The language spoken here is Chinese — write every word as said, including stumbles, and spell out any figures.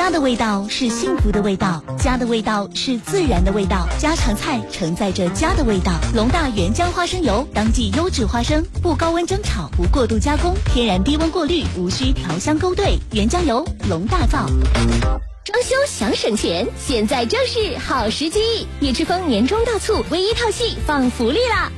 家的味道是幸福的味道，家的味道是自然的味道，家常菜承载着家的味道。龙大原浆花生油，当季优质花生，不高温蒸炒，不过度加工，天然低温过滤，无需调香勾兑。原浆油，龙大造。 装修想省钱，现在正是好时机！叶之峰年终大促，唯一套系放福利啦！